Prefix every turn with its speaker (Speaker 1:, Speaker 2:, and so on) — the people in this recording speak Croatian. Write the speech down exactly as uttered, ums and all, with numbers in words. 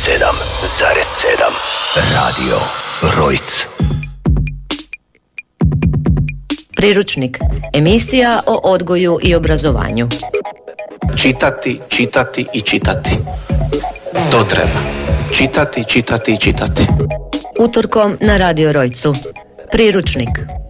Speaker 1: sedam zarez sedam. Radio Rojc.
Speaker 2: Priručnik. Emisija o odgoju i obrazovanju.
Speaker 3: Čitati, čitati i čitati. To treba. Čitati, čitati i čitati.
Speaker 2: Utorkom na Radio Rojcu. Priručnik.